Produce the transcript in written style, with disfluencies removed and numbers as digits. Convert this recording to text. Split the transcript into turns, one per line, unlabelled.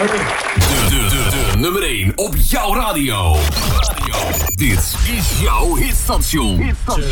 De nummer 1 op jouw radio. Dit is jouw hitstation.